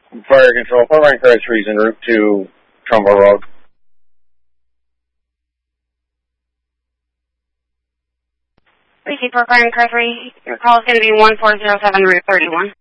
Fire control, Fort Wayne Car 3 is en route to Trumbull Road. Receipt for Fire Car 3. Your call is going to be 1407 Route 31.